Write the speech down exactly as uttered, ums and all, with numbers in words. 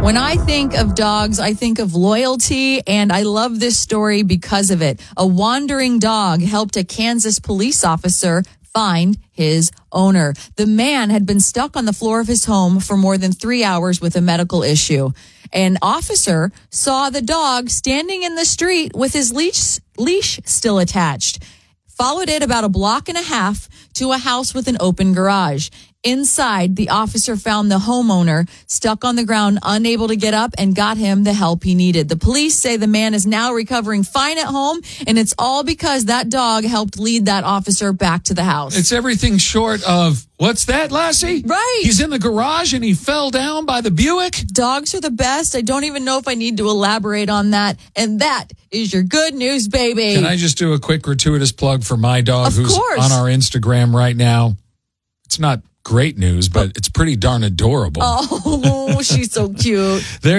When I think of dogs, I think of loyalty, and I love this story because of it. A wandering dog helped a Kansas police officer find his owner. The man had been stuck on the floor of his home for more than three hours with a medical issue. An officer saw the dog standing in the street with his leash, leash still attached, followed it about a block and a half to a house with an open garage. Inside, the officer found the homeowner stuck on the ground, unable to get up, and got him the help he needed. The police say the man is now recovering fine at home, and it's all because that dog helped lead that officer back to the house. It's everything short of, what's that, Lassie? Right. He's in the garage and he fell down by the Buick? Dogs are the best. I don't even know if I need to elaborate on that. And that is your good news, baby. Can I just do a quick gratuitous plug for my dog Of who's course. on our Instagram right now? It's not great news, but it's pretty darn adorable. Oh, she's so cute. There